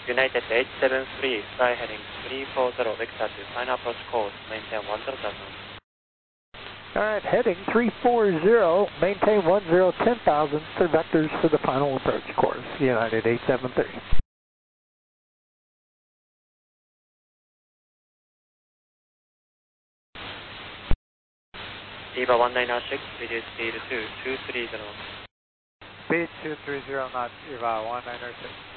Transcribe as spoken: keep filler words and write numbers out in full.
United eight seven three, fly heading three four zero, vector to final approach course, maintain one zero thousand. All right, heading three four zero, maintain one zero, ten thousand for vectors for the final approach course, United eight seven three. EVA one nine six, reduce speed to two three zero. Speed two three zero knots, EVA one nine six.